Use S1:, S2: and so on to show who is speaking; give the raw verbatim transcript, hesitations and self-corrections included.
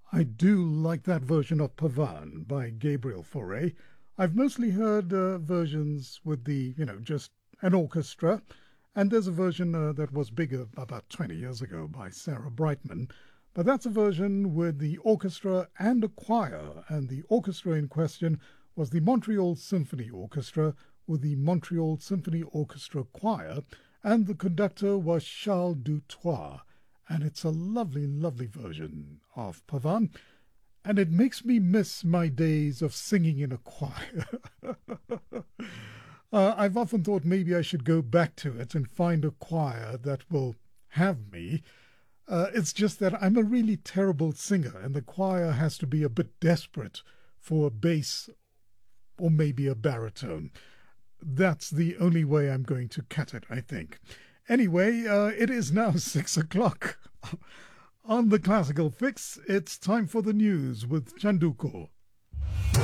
S1: I do like that version of Pavan by Gabriel Fauré. I've mostly heard uh, versions with the, you know, just an orchestra. And there's a version uh, that was bigger about twenty years ago by Sarah Brightman. But that's a version with the orchestra and a choir. And the orchestra in question was the Montreal Symphony Orchestra with the Montreal Symphony Orchestra Choir. And the conductor was Charles Dutoit. And it's a lovely, lovely version of Pavan. And it makes me miss my days of singing in a choir. uh, I've often thought maybe I should go back to it and find a choir that will have me. Uh, it's just that I'm a really terrible singer, and the choir has to be a bit desperate for a bass or maybe a baritone. That's the only way I'm going to cut it, I think. Anyway, uh, it is now six o'clock. On the Classical Fix, it's time for the news with Chanduko.